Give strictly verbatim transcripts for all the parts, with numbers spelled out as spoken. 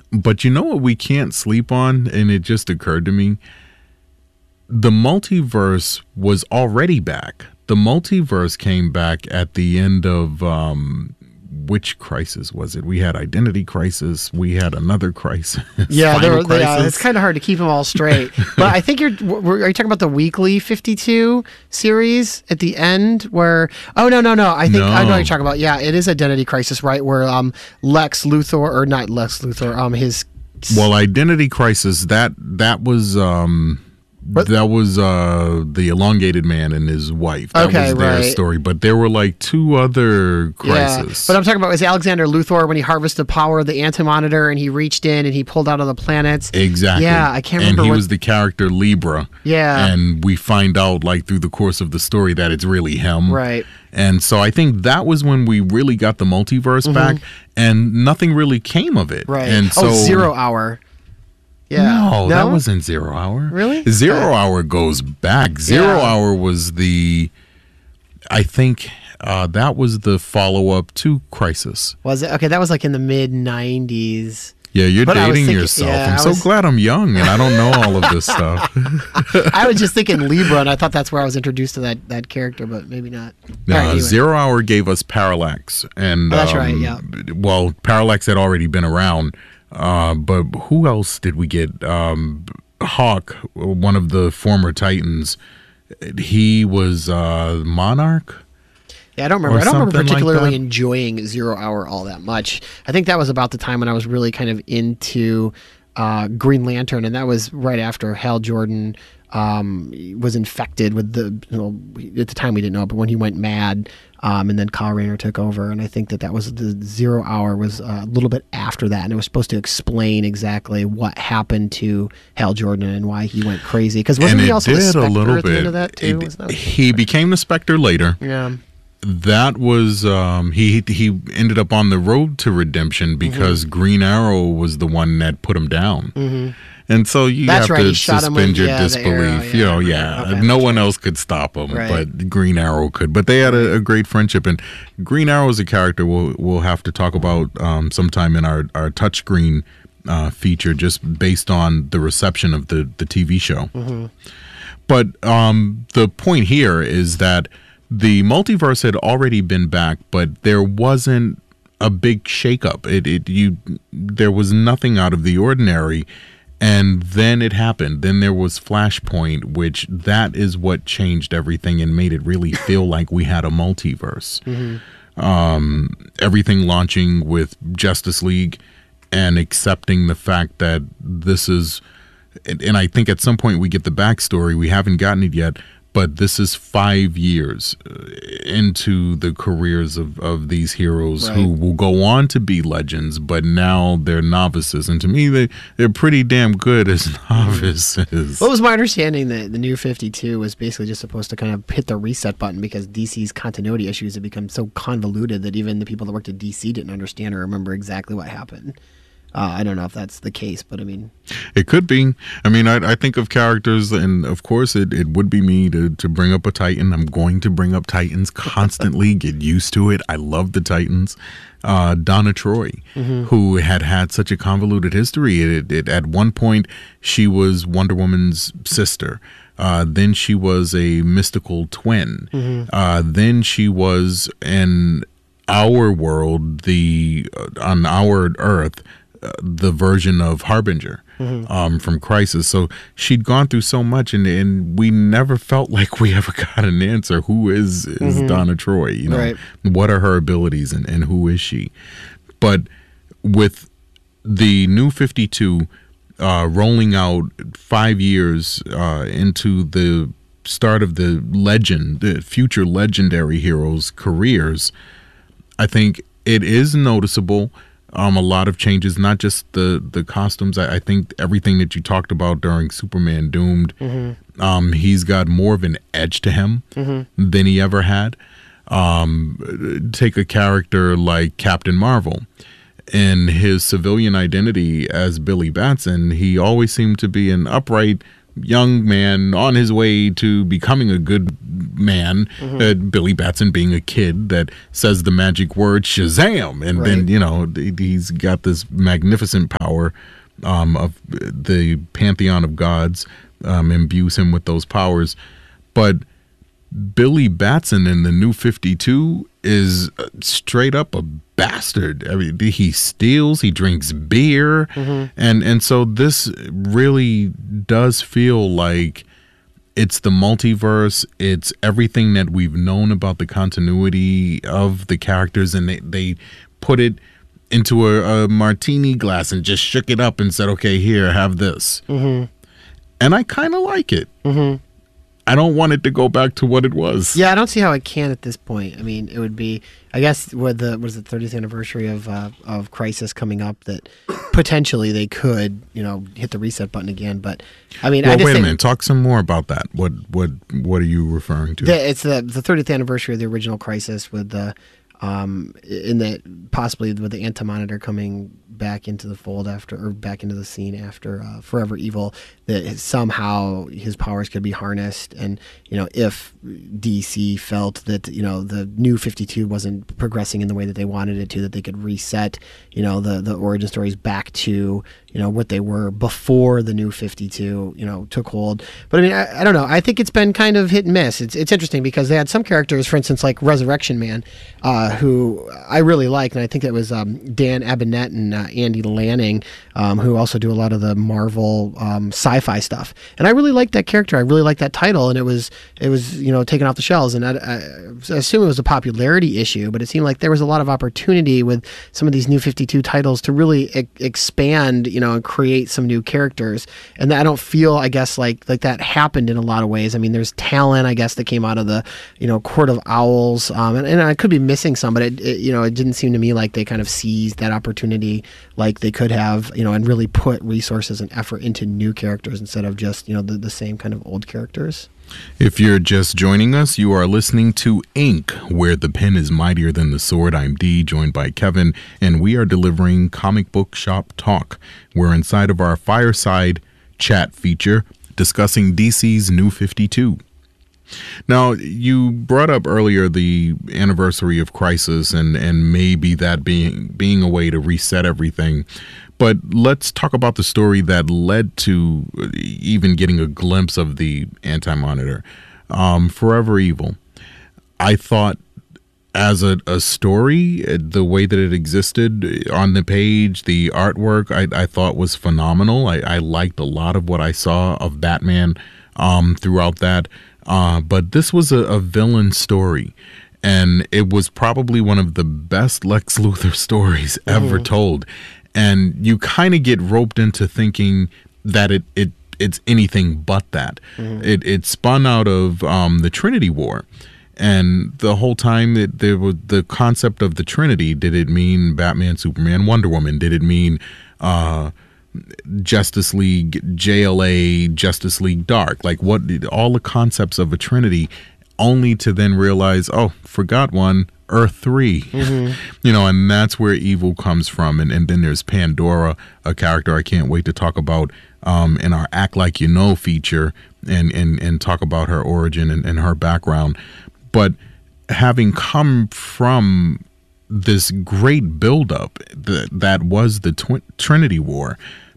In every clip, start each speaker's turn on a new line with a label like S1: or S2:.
S1: But you know what we can't sleep on, and it just occurred to me? The multiverse was already back. The multiverse came back at the end of um, which crisis was it? We had Identity Crisis. We had another crisis.
S2: Yeah, there,
S1: crisis.
S2: yeah, it's kind of hard to keep them all straight. But I think you're. Are you talking about the weekly fifty-two series at the end? Where? Oh no, no, no. I think
S1: No.
S2: I know what you're talking about. Yeah, it is Identity Crisis, right? Where um Lex Luthor or not Lex Luthor, um his.
S1: Well, Identity Crisis. That that was. Um,
S2: But-
S1: that was uh, the elongated man and his wife. That
S2: Okay,
S1: was their
S2: right.
S1: story. But there were like two other crises.
S2: Yeah, but I'm talking about was Alexander Luthor when he harvested the power of the Anti-Monitor and he reached in and he pulled out of the planets.
S1: Exactly.
S2: Yeah, I can't
S1: And
S2: remember
S1: he
S2: what-
S1: was the character Libra.
S2: Yeah.
S1: And we find out like through the course of the story that it's really him.
S2: Right.
S1: And so I think that was when we really got the multiverse back, and nothing really came of it.
S2: Right.
S1: And so
S2: oh, Zero Hour. Yeah.
S1: No, that wasn't Zero Hour.
S2: Really?
S1: Zero
S2: Uh,
S1: Hour goes back. Zero
S2: Yeah.
S1: Hour was the, I think uh, that was the follow up to Crisis.
S2: Was it? Okay, that was like in the mid nineties.
S1: Yeah, you're
S2: But I was
S1: dating
S2: thinking-
S1: yourself.
S2: yeah,
S1: I'm
S2: I
S1: so
S2: was-
S1: glad I'm young and I don't know all of this stuff.
S2: I was just thinking Libra, and I thought that's where I was introduced to that, that character, but maybe not.
S1: No,
S2: All right, anyway.
S1: Zero Hour gave us Parallax, and
S2: Oh, that's
S1: um,
S2: right, yeah.
S1: Well, Parallax had already been around, uh, but who else did we get? Um, Hawk, one of the former Titans. He was uh, Monarch.
S2: Yeah, I don't remember.
S1: or
S2: I don't remember
S1: something like
S2: particularly
S1: that.
S2: enjoying Zero Hour all that much. I think that was about the time when I was really kind of into uh, Green Lantern, and that was right after Hal Jordan um, was infected with the. You know, at the time we didn't know, but when he went mad, um, and then Kyle Rayner took over, and I think that that was the Zero Hour was uh, a little bit after that, and it was supposed to explain exactly what happened to Hal Jordan and why he went crazy. Because wasn't
S1: and
S2: he
S1: it
S2: also the
S1: did
S2: Spectre
S1: a little
S2: at the
S1: bit.
S2: end of that too?
S1: It-
S2: Wasn't that-
S1: he became the Spectre later.
S2: yeah.
S1: That was um, he. He ended up on the road to redemption because
S2: Mm-hmm.
S1: Green Arrow was the one that put him down. Mm-hmm. And so you
S2: That's
S1: have
S2: right, he
S1: to
S2: shot him
S1: suspend
S2: with-
S1: your
S2: yeah, the
S1: disbelief.
S2: arrow,
S1: you
S2: yeah,
S1: know,
S2: right.
S1: yeah.
S2: Okay,
S1: no
S2: that's
S1: one else could stop him,
S2: Right.
S1: but Green Arrow could. But they had a, a great friendship, and Green Arrow is a character we'll we'll have to talk about um, sometime in our our touchscreen uh, feature, just based on the reception of the the T V show.
S2: Mm-hmm.
S1: But um, the point here is that the multiverse had already been back, but there wasn't a big shakeup. It, it, you, there was nothing out of the ordinary, and then it happened. Then there was Flashpoint, which that is what changed everything and made it really feel like we had a multiverse.
S2: Mm-hmm.
S1: Um, everything launching with Justice League and accepting the fact that this is. And, and I think at some point we get the backstory. We haven't gotten it yet, but this is five years uh, into the careers of, of these heroes
S2: Right.
S1: who will go on to be legends, but now they're novices. And to me, they, they're pretty damn good as novices.
S2: What was my understanding that the new fifty-two was basically just supposed to kind of hit the reset button because D C's continuity issues had become so convoluted that even the people that worked at D C didn't understand or remember exactly what happened. Uh, I don't know if that's the case, but I mean,
S1: It could be. I mean, I, I think of characters, and of course, it, it would be me to, to bring up a Titan. I'm going to bring up Titans constantly. Get used to it. I love the Titans. Uh, Donna Troy,
S2: Mm-hmm.
S1: who had had such a convoluted history. It, it, at one point, she was Wonder Woman's sister. Uh, then she was a mystical twin.
S2: Mm-hmm.
S1: Uh, then she was in our world, the uh, on our Earth, uh, the version of Harbinger
S2: Mm-hmm.
S1: um, from Crisis. So she'd gone through so much, and, and we never felt like we ever got an answer. Who is is Donna Troy? You know,
S2: Right.
S1: what are her abilities, and, and who is she? But with the new fifty-two uh, rolling out five years uh, into the start of the legend, the future legendary heroes' careers, I think it is noticeable. Um, a lot of changes, not just the the costumes. I, I think everything that you talked about during Superman Doomed,
S2: Mm-hmm.
S1: um, he's got more of an edge to him than he ever had. Um, take a character like Captain Marvel. In his civilian identity as Billy Batson, he always seemed to be an upright, young man on his way to becoming a good man,
S2: Mm-hmm.
S1: uh, Billy Batson being a kid that says the magic word Shazam, and
S2: Right.
S1: then you know th- he's got this magnificent power um, of the pantheon of gods, um, imbues him with those powers, but Billy Batson in the New fifty-two is straight up a bastard. I mean, he steals, he drinks beer,
S2: Mm-hmm.
S1: and and so this really does feel like it's the multiverse. It's everything that we've known about the continuity of the characters, and they they put it into a, a martini glass and just shook it up and said, "Okay, here, have this."
S2: Mm-hmm.
S1: And I kind of like it.
S2: Mm-hmm.
S1: I don't want it to go back to what it was.
S2: Yeah, I don't see how it can at this point. I mean, it would be, I guess, with the what is the thirtieth anniversary of uh, of Crisis coming up, that potentially they could, you know, hit the reset button again. But I mean,
S1: Well,
S2: I just
S1: wait a
S2: think
S1: minute. Talk some more about that. What what what are you referring to?
S2: the, it's the the thirtieth anniversary of the original Crisis, with the um in the possibly with the Anti-Monitor coming back into the fold after, or back into the scene after uh, Forever Evil, that somehow his powers could be harnessed, and you know, if D C felt that, you know, the New fifty-two wasn't progressing in the way that they wanted it to, that they could reset, you know, the the origin stories back to, you know, what they were before the New fifty-two, you know, took hold. But I mean, I, I don't know. I think it's been kind of hit and miss. It's it's interesting because they had some characters, for instance, like Resurrection Man, uh, who I really like, and I think that was um, Dan Abnett and uh, Andy Lanning, um, who also do a lot of the Marvel um, sci-fi stuff. And I really liked that character. I really liked that title, and it was it was you know, taken off the shelves. And I, I assume it was a popularity issue, but it seemed like there was a lot of opportunity with some of these New fifty-two titles to really e- expand, you know, and create some new characters. And I don't feel, I guess, like like that happened in a lot of ways. I mean, there's talent, I guess, that came out of the, you know, Court of Owls, um, and, and I could be missing some, but it, it, you know, it didn't seem to me like they kind of seized that opportunity like they could have, you know, and really put resources and effort into new characters instead of just, you know, the, the same kind of old characters.
S1: If you're just joining us, you are listening to Ink, where the pen is mightier than the sword. I'm Dee, joined by Kevin, and we are delivering Comic Book Shop Talk. We're inside of our fireside chat feature discussing D C's New fifty-two. Now, you brought up earlier the anniversary of Crisis and, and maybe that being being a way to reset everything. But let's talk about the story that led to even getting a glimpse of the Anti-Monitor. Um, Forever Evil. I thought as a, a story, the way that it existed on the page, the artwork, I, I thought was phenomenal. I, I liked a lot of what I saw of Batman um, throughout that. Uh, but this was a, a villain story. And it was probably one of the best Lex Luthor stories ever mm-hmm. told. And you kind of get roped into thinking that it, it it's anything but that. Mm-hmm. It it spun out of um, the Trinity War, and the whole time that there was the concept of the Trinity. Did it mean Batman, Superman, Wonder Woman? Did it mean uh, Justice League, J L A, Justice League Dark? Like what? All the concepts of a Trinity, only to then realize, oh, forgot one. Earth three, mm-hmm. you know, and that's where evil comes from. And, and then there's Pandora, a character I can't wait to talk about um, in our Act Like You Know feature and, and, and talk about her origin and, and her background. But having come from this great buildup that, that was the tw- Trinity War,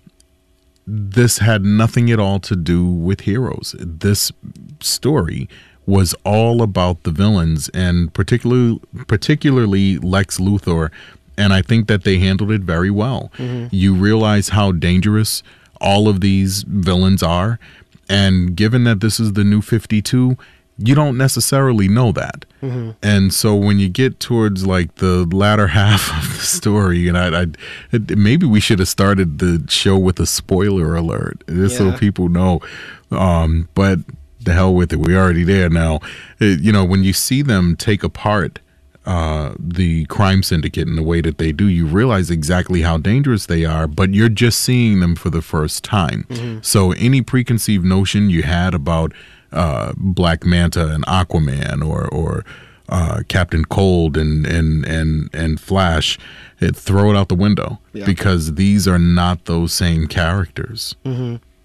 S1: this had nothing at all to do with heroes. This story was all about the villains, and particularly particularly Lex Luthor, and I think that they handled it very well. Mm-hmm. You realize how dangerous all of these villains are, and given that this is the New fifty-two, you don't necessarily know that. Mm-hmm. And so when you get towards like the latter half of the story, and I, I maybe we should have started the show with a spoiler alert, just yeah. so people know. Um, but the hell with it, we're already there now. It, you know, when you see them take apart uh, the crime syndicate in the way that they do, you realize exactly how dangerous they are, but you're just seeing them for the first time. Mm-hmm. So any preconceived notion you had about uh, Black Manta and Aquaman or or uh, Captain Cold and and and and Flash, it, throw it out the window, yeah. because these are not those same characters.
S2: Mm-hmm.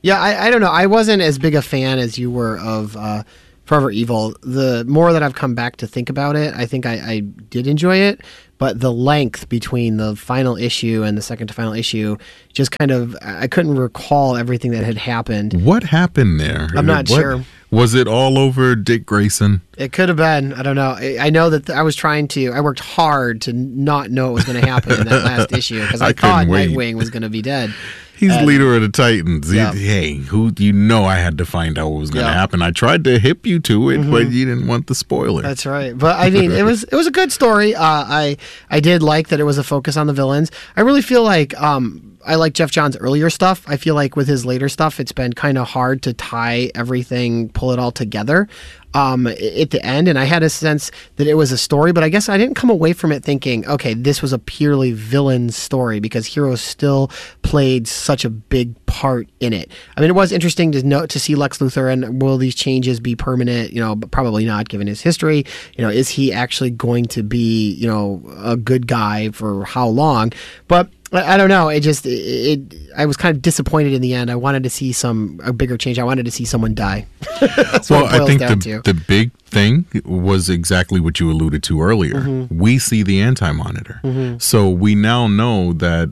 S2: Yeah, I, I don't know. I wasn't as big a fan as you were of uh, Forever Evil. The more that I've come back to think about it, I think I, I did enjoy it. But the length between the final issue and the second to final issue just kind of, I couldn't recall everything that had happened.
S1: What happened there?
S2: I'm not
S1: what,
S2: sure.
S1: Was it all over Dick Grayson?
S2: It could have been. I don't know. I, I know that I was trying to, I worked hard to not know what was going to happen in that last issue because I, I thought wait. Nightwing was going to be dead.
S1: He's
S2: and,
S1: leader of the Titans.
S2: Yeah.
S1: He, hey, who you know I had to find out what was going to
S2: yeah.
S1: happen. I tried to hip you to it,
S2: mm-hmm.
S1: but you didn't want the spoiler.
S2: That's right. But I mean, it was it was a good story. Uh, I I did like that it was a focus on the villains. I really feel like um, I like Jeff Johns' earlier stuff. I feel like with his later stuff, it's been kind of hard to tie everything, pull it all together. Um, at the end, and I had a sense that it was a story, but I guess I didn't come away from it thinking, okay, this was a purely villain story because Heroes still played such a big part in it. I mean, it was interesting to know to see Lex Luthor, and will these changes be permanent? You know, but probably not, given his history. You know, is he actually going to be, you know, a good guy for how long? But I don't know. It just it, it. I was kind of disappointed in the end. I wanted to see some a bigger change. I wanted to see someone die.
S1: Well, I think the the big thing was exactly what you alluded to earlier. Mm-hmm. We see the Anti-Monitor, mm-hmm. so we now know that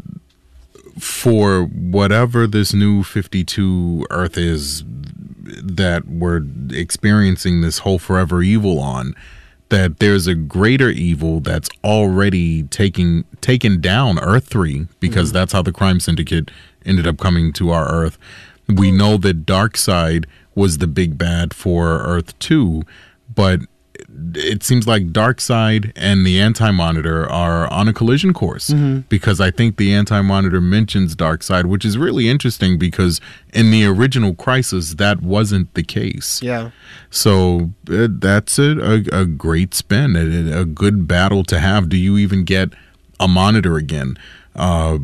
S1: for whatever this new fifty-two Earth is that we're experiencing this whole Forever Evil on, that there's a greater evil that's already taking taken down Earth three, because mm-hmm. that's how the crime syndicate ended up coming to our Earth. We know that Darkseid was the big bad for Earth two, but it seems like Darkseid and the Anti-Monitor are on a collision course, mm-hmm. because I think the Anti-Monitor mentions Darkseid, which is really interesting because in the original Crisis, that wasn't the case.
S2: Yeah.
S1: So uh, that's a, a, a great spin, a, a good battle to have. Do you even get a Monitor again? Uh,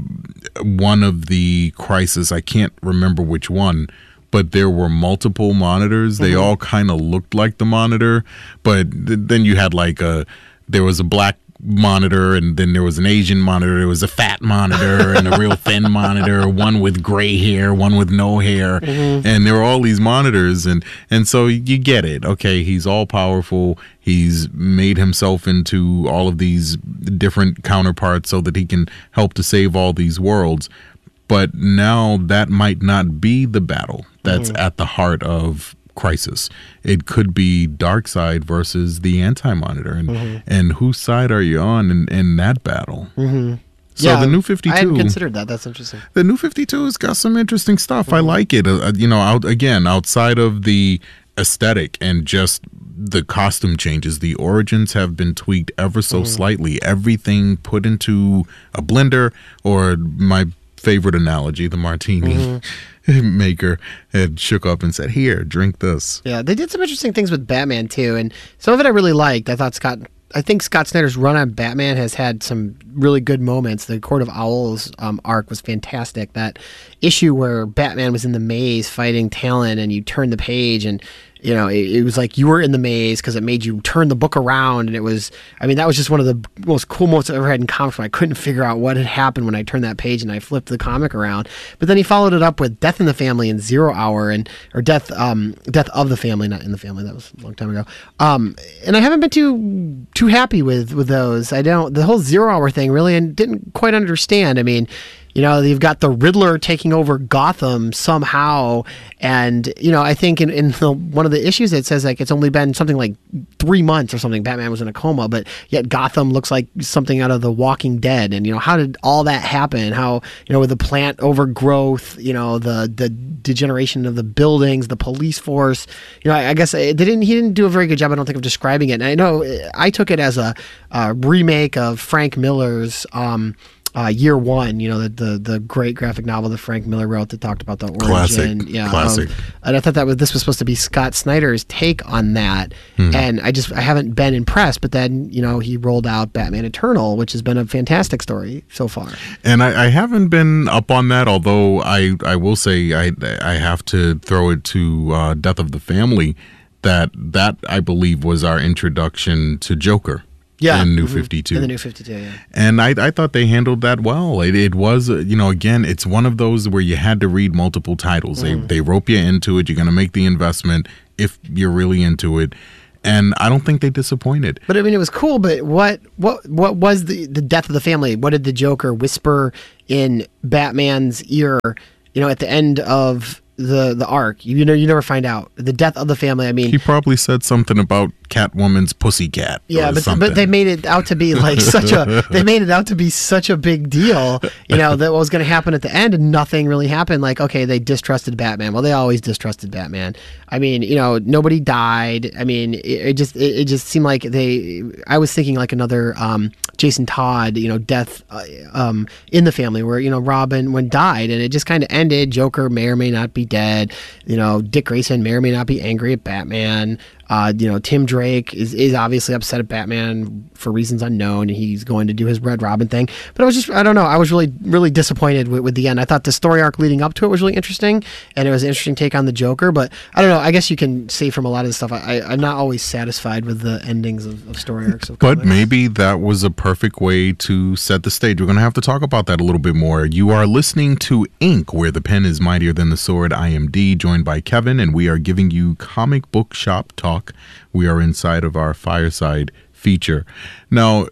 S1: one of the Crisis, I can't remember which one, but there were multiple monitors. They mm-hmm. all kind of looked like the Monitor, but th- then you had like a, there was a black monitor, and then there was an Asian monitor, there was a fat monitor and a real thin monitor, one with gray hair, one with no hair, mm-hmm. and there were all these monitors, and and so you get it. Okay, he's all powerful. He's made himself into all of these different counterparts so that he can help to save all these worlds. But now that might not be the battle that's mm-hmm. at the heart of Crisis. It could be Darkseid versus the Anti-Monitor, and mm-hmm. and whose side are you on in, in that battle?
S2: Mm-hmm.
S1: So
S2: yeah,
S1: the new fifty-two.
S2: I hadn't considered that. That's interesting.
S1: The new fifty-two has got some interesting stuff.
S2: Mm-hmm.
S1: I like it. Uh, you know, out again outside of the aesthetic and just the costume changes, the origins have been tweaked ever so mm-hmm. slightly. Everything put into a blender, or my favorite analogy, the martini mm-hmm. maker had shook up and said, "Here, drink this."
S2: Yeah, they did some interesting things with Batman too, and some of it I really liked. I thought Scott, I think Scott Snyder's run on Batman has had some really good moments. The Court of Owls um, arc was fantastic. That issue where Batman was in the maze fighting Talon, and you turn the page, and you know, it, it was like you were in the maze because it made you turn the book around, and it was, I mean, that was just one of the most cool moments I've ever had in comics where I couldn't figure out what had happened when I turned that page and I flipped the comic around. But then he followed it up with Death in the Family and Zero Hour, and or Death um, Death of the Family, not in the Family. That was a long time ago. Um, and I haven't been too too happy with with those. I don't, the whole Zero Hour thing really, and didn't quite understand. I mean, you know, you've got the Riddler taking over Gotham somehow. And, you know, I think in, in the, one of the issues it says like it's only been something like three months or something. Batman was in a coma, but yet Gotham looks like something out of The Walking Dead. And, you know, how did all that happen? How, you know, with the plant overgrowth, you know, the, the degeneration of the buildings, the police force, you know, I, I guess it didn't, he didn't do a very good job, I don't think, of describing it. And I know I took it as a, a remake of Frank Miller's, um, Uh, Year One, you know, the, the the great graphic novel that Frank Miller wrote that talked about the origin.
S1: Classic,
S2: yeah,
S1: classic.
S2: Um, and I thought that was this was supposed to be Scott Snyder's take on that, mm-hmm. and I just I haven't been impressed. But then, you know, he rolled out Batman Eternal, which has been a fantastic story so far.
S1: And I, I haven't been up on that, although I I will say I I have to throw it to uh, Death of the Family. That that I believe was our introduction to Joker.
S2: Yeah,
S1: in New
S2: mhm.
S1: fifty-two.
S2: In the New fifty-two, yeah.
S1: And I, I thought they handled that well. It, it was, uh, you know, again, it's one of those where you had to read multiple titles.
S2: Mm-hmm.
S1: They they rope you into it. You're going to make the investment if you're really into it. And I don't think they disappointed.
S2: But I mean, it was cool. But what what what was the the death of the family? What did the Joker whisper in Batman's ear? You know, at the end of the the arc, you know, you never find out the death of the family. I mean,
S1: He probably said something about Catwoman's pussycat.
S2: yeah,
S1: or
S2: but
S1: something.
S2: but they made it out to be like such a they made it out to be such a big deal. You know, that what was going to happen at the end, and nothing really happened. Like, okay, they distrusted Batman. Well, they always distrusted Batman. I mean, you know, nobody died. I mean, it, it just it, it just seemed like they. I was thinking like another um, Jason Todd, you know, death uh, um, in the family where you know Robin when died, and it just kind of ended. Joker may or may not be dead. You know, Dick Grayson may or may not be angry at Batman. Uh, you know, Tim Drake is, is obviously upset at Batman for reasons unknown. He's going to do his Red Robin thing. But I was just, I don't know, I was really, really disappointed with, with the end. I thought the story arc leading up to it was really interesting, and it was an interesting take on the Joker. But I don't know, I guess you can say from a lot of the stuff, I, I, I'm not always satisfied with the endings of, of story arcs. Of
S1: But
S2: comics.
S1: maybe that was a perfect way to set the stage. We're going to have to talk about that a little bit more. You are listening to Ink, where the pen is mightier than the sword. I am D, joined by Kevin, and we are giving you comic book shop talk. We are inside of our fireside feature. Now,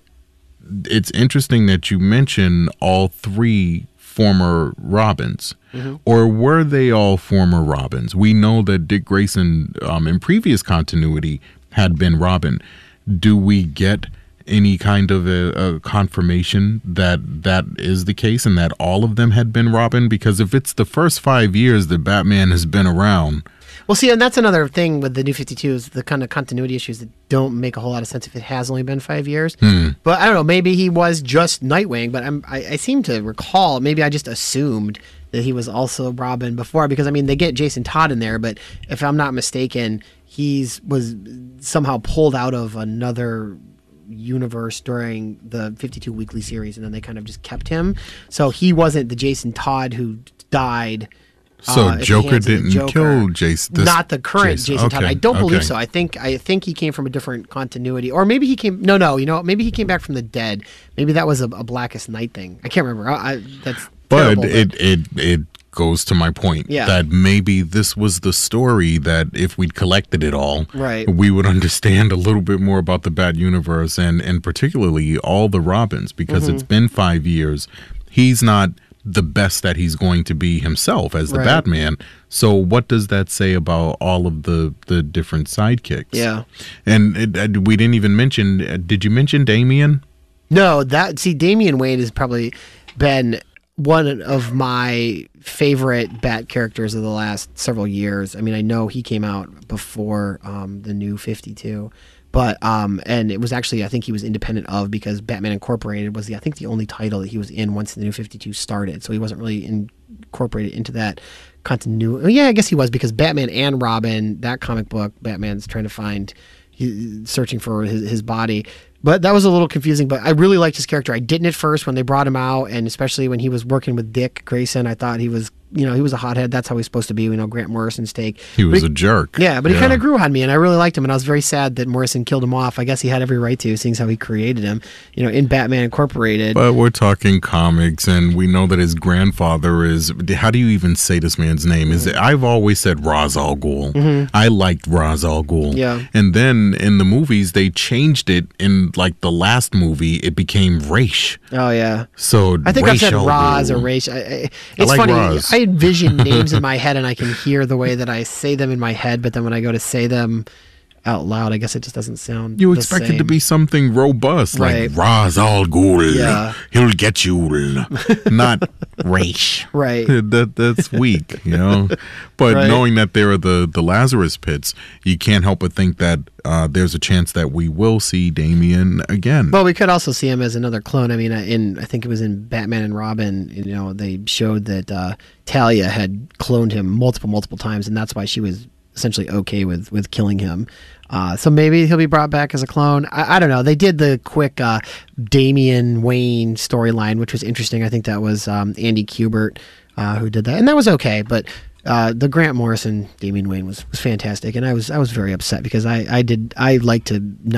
S1: it's interesting that you mention all three former Robins. Mm-hmm. Or were they all former Robins? We know that Dick Grayson, um, in previous continuity, had been Robin. Do we get any kind of a, a confirmation that that is the case and that all of them had been Robin? Because if it's the first five years that Batman has been around...
S2: Well, see, and that's another thing with the New fifty-two is the kind of continuity issues that don't make a whole lot of sense if it has only been five years.
S1: Hmm.
S2: But I don't know, maybe he was just Nightwing, but I'm, I, I seem to recall, maybe I just assumed that he was also Robin before, because, I mean, they get Jason Todd in there, but if I'm not mistaken, he's was somehow pulled out of another universe during the fifty-two weekly series, and then they kind of just kept him. So he wasn't the Jason Todd who died...
S1: So
S2: uh,
S1: Joker didn't
S2: Joker.
S1: kill Jason. This,
S2: Not the current
S1: Jason,
S2: Jason
S1: okay,
S2: Todd. I don't
S1: okay.
S2: believe so. I think I think he came from a different continuity, or maybe he came. No, no. You know, maybe he came back from the dead. Maybe that was a, a Blackest Night thing. I can't remember. I, I, that's
S1: But
S2: terrible,
S1: it it it goes to my point
S2: Yeah.
S1: that maybe this was the story that if we'd collected it all,
S2: Right.
S1: we would understand a little bit more about the Bat universe and and particularly all the Robins, because
S2: Mm-hmm.
S1: it's been five years. He's not the best that he's going to be himself as the
S2: Right.
S1: Batman. So what does that say about all of the the different sidekicks?
S2: Yeah.
S1: And it, uh, we didn't even mention. uh, Did you mention Damian?
S2: No, that see, Damian Wayne has probably been one of my favorite Bat characters of the last several years. I mean, I know he came out before um, the New fifty-two, but um, and it was actually I think he was independent of, because Batman Incorporated was the I think the only title that he was in once the New fifty-two started, so he wasn't really incorporated into that continuity. Well, yeah, I guess he was, because Batman and Robin, that comic book, Batman's trying to find, he, searching for his, his body. But that was a little confusing, but I really liked his character. I didn't at first when they brought him out, and especially when he was working with Dick Grayson, I thought he was, you know, he was a hothead. That's how he's supposed to be. You know, Grant Morrison's take.
S1: He was
S2: But
S1: a jerk.
S2: Yeah, but he kind of grew on me, and I really liked him, and I was very sad that Morrison killed him off. I guess he had every right to, seeing as how he created him, you know, in Batman Incorporated.
S1: But we're talking comics, and we know that his grandfather is. How do you even say this man's name? Is it, I've always said Ra's al Ghul.
S2: Mm-hmm.
S1: I liked Ra's al Ghul.
S2: Yeah.
S1: And then in the movies, they changed it. In like the last movie, it became Raish.
S2: Oh, yeah.
S1: So
S2: I think I've
S1: Ra's
S2: said
S1: al
S2: Roz or
S1: Ghul.
S2: Raish. I, I, it's
S1: like
S2: funny.
S1: Roz.
S2: I envision names in my head, and I can hear the way that I say them in my head, but then when I go to say them out loud, I guess it just doesn't sound
S1: You
S2: the
S1: expect
S2: same.
S1: it to be something robust,
S2: Right.
S1: like Ra's al Ghul.
S2: Yeah.
S1: He'll get you, not Raish.
S2: Right.
S1: That that's weak, you know. But
S2: Right.
S1: knowing that there are the the Lazarus pits, you can't help but think that uh, there's a chance that we will see Damian again.
S2: Well, we could also see him as another clone. I mean, in I think it was in Batman and Robin, you know, they showed that uh, Talia had cloned him multiple, multiple times, and that's why she was essentially okay with with killing him. Uh, so maybe he'll be brought back as a clone. I, I don't know. They did the quick uh, Damian Wayne storyline, which was interesting. I think that was um, Andy Kubert uh, who did that, and that was okay. But uh, the Grant Morrison Damian Wayne was, was fantastic, and I was I was very upset because I, I did I like to not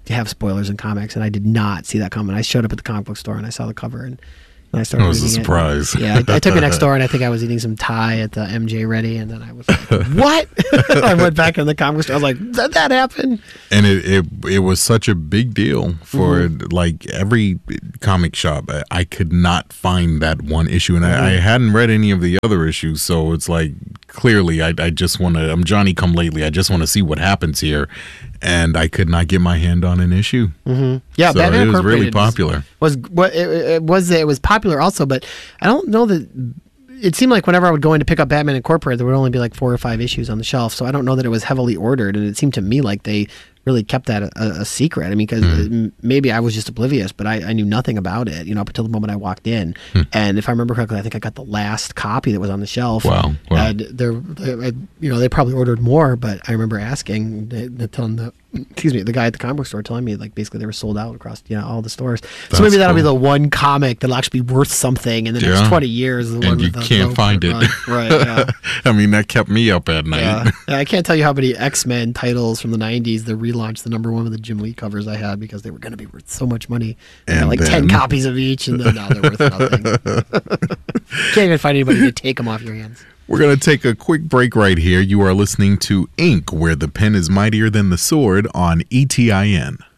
S2: have spoilers in comics, and I did not see that coming. I showed up at the comic book store and I saw the cover, and, and I started.
S1: It was a
S2: reading
S1: surprise.
S2: It. Yeah, I, I took it next door, and I think I was eating some Thai at the M J Ready, and then I was like, "What?" I went back in the comic book store. I was like, "Did that happen?"
S1: And it, it it was such a big deal for mm-hmm. like every comic shop. I, I could not find that one issue, and mm-hmm. I, I hadn't read any of the other issues, so it's like clearly I, I just want to. I'm Johnny Come Lately. I just want to see what happens here, and I could not get my hand on an issue.
S2: Mm-hmm. Yeah,
S1: so
S2: Batman
S1: it was really
S2: Incorporated
S1: popular.
S2: Was what it, it was it was popular also, but I don't know that. It seemed like whenever I would go in to pick up Batman Incorporated, there would only be like four or five issues on the shelf. So I don't know that it was heavily ordered, and it seemed to me like they really kept that a, a secret. I mean, because mm. maybe I was just oblivious, but I, I knew nothing about it, you know, up until the moment I walked in. Mm. And if I remember correctly, I think I got the last copy that was on the shelf.
S1: Wow. wow.
S2: And they're, they, you know, they probably ordered more, but I remember asking, they, they telling the, excuse me, the guy at the comic book store telling me, like, basically they were sold out across, you know, all the stores. That's so maybe that'll cool. be the one comic that'll actually be worth something in the
S1: yeah.
S2: next twenty years. The
S1: and
S2: one
S1: you
S2: with
S1: can't find it.
S2: Run. Right, yeah.
S1: I mean, that kept me up at night.
S2: Yeah. Yeah, I can't tell you how many X-Men titles from the nineties, the relaunch, the number one with the Jim Lee covers I had because they were going to be worth so much money. I got like then, ten copies of each, and then now they're worth nothing. Can't even find anybody to take them off your hands.
S1: We're going to take a quick break right here. You are listening to Ink, where the pen is mightier than the sword on E T I N.